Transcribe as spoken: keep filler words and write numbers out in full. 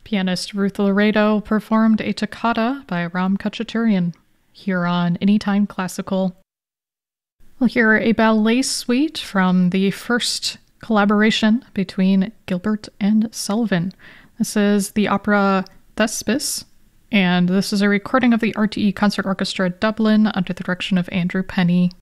Pianist Ruth Laredo performed a toccata by Ram Khachaturian here on Anytime Classical. We'll hear a ballet suite from the first collaboration between Gilbert and Sullivan. This is the opera Thespis, and this is a recording of the R T E Concert Orchestra Dublin under the direction of Andrew Penny.